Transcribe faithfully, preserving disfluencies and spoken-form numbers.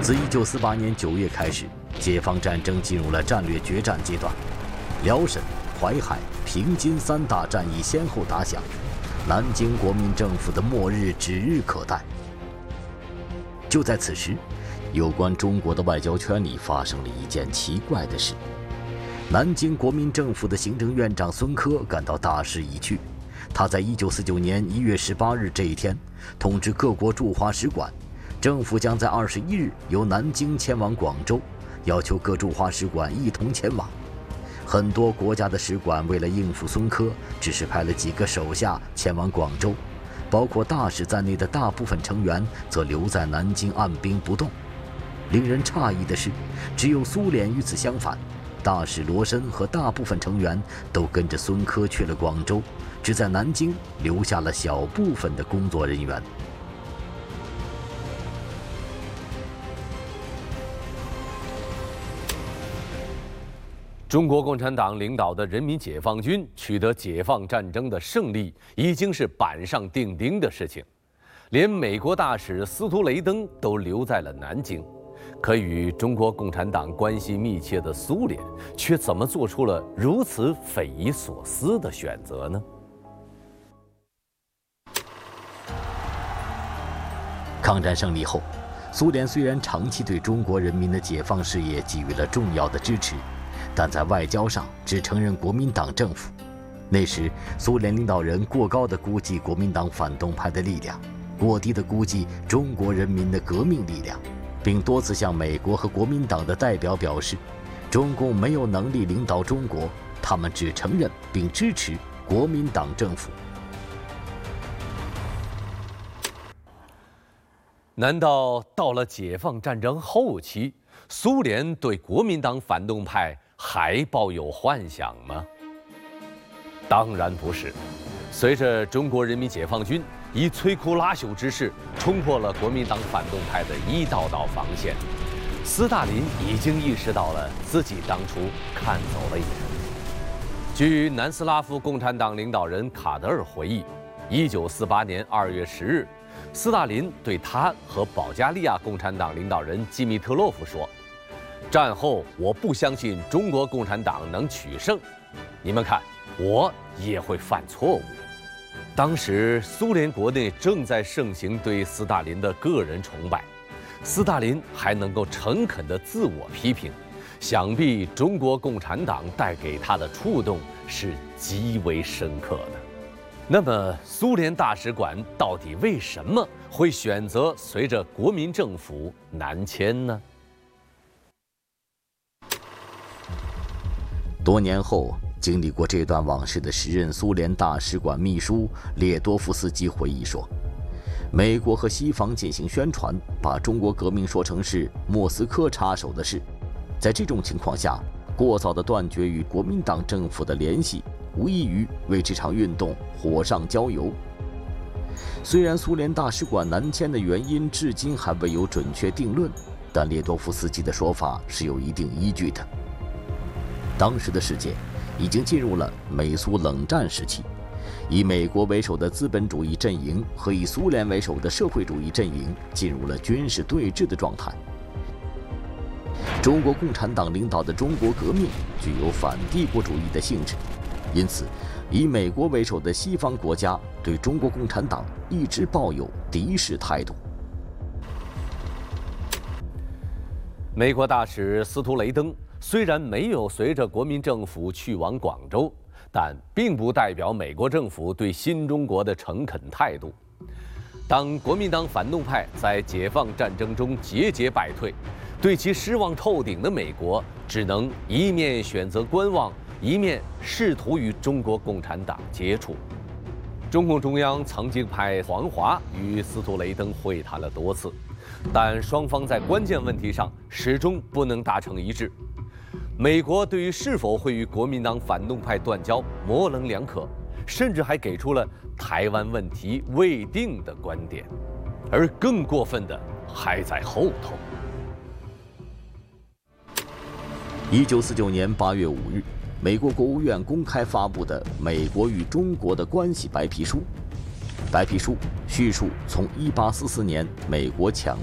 自一九四八年九月开始，解放战争进入了战略决战阶段，辽沈、淮海、平津三大战役先后打响，南京国民政府的末日指日可待。就在此时，有关中国的外交圈里发生了一件奇怪的事。南京国民政府的行政院长孙科感到大势已去，他在一九四九年一月十八日这一天，通知各国驻华使馆，政府将在二十一日由南京迁往广州，要求各驻华使馆一同前往。很多国家的使馆为了应付孙科，只是派了几个手下前往广州，包括大使在内的大部分成员则留在南京按兵不动。令人诧异的是，只有苏联与此相反，大使罗申和大部分成员都跟着孙科去了广州，只在南京留下了小部分的工作人员。 中国共产党领导的人民解放军取得解放战争的胜利，已经是板上钉钉的事情。连美国大使司徒雷登都留在了南京，可与中国共产党关系密切的苏联，却怎么做出了如此匪夷所思的选择呢？ 抗战胜利后，苏联虽然长期对中国人民的解放事业给予了重要的支持，但在外交上只承认国民党政府。那时，苏联领导人过高地估计国民党反动派的力量，过低地估计中国人民的革命力量，并多次向美国和国民党的代表表示，中共没有能力领导中国，他们只承认并支持国民党政府。 难道到了解放战争后期，苏联对国民党反动派还抱有幻想吗？当然不是。随着中国人民解放军以摧枯拉朽之势冲破了国民党反动派的一道道防线，斯大林已经意识到了自己当初看走了眼。据南斯拉夫共产党领导人卡德尔回忆，一九四八年二月十日，斯大林对他和保加利亚共产党领导人基米特洛夫说：“战后我不相信中国共产党能取胜，你们看，我也会犯错误。”当时苏联国内正在盛行对斯大林的个人崇拜，斯大林还能够诚恳地自我批评，想必中国共产党带给他的触动是极为深刻的。那么苏联大使馆到底为什么会选择随着国民政府南迁呢？ 多年后，经历过这段往事的时任苏联大使馆秘书列多夫斯基回忆说，美国和西方进行宣传，把中国革命说成是莫斯科插手的事。在这种情况下，过早地断绝与国民党政府的联系，无异于为这场运动火上浇油。虽然苏联大使馆南迁的原因至今还未有准确定论，但列多夫斯基的说法是有一定依据的。当时的世界已经进入了美苏冷战时期，以美国为首的资本主义阵营和以苏联为首的社会主义阵营进入了军事对峙的状态。中国共产党领导的中国革命具有反帝国主义的性质，因此以美国为首的西方国家对中国共产党一直抱有敌视态度。 美国大使司徒雷登虽然没有随着国民政府去往广州，但并不代表美国政府对新中国的诚恳态度。当国民党反动派在解放战争中节节败退，对其失望透顶的美国只能一面选择观望，一面试图与中国共产党接触。中共中央曾经派黄华与司徒雷登会谈了多次，但双方在关键问题上始终不能达成一致。美国对于是否会与国民党反动派断交模棱两可，甚至还给出了台湾问题未定的观点，而更过分的还在后头。 一九四九年八月五日，美国国务院公开发布的《美国与中国的关系白皮书》。白皮书叙述从一八四四年美国抢